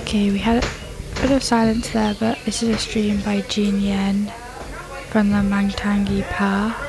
Okay, we had a bit of silence there, but this is a stream by Jean Yen from the Mangtangi Pa.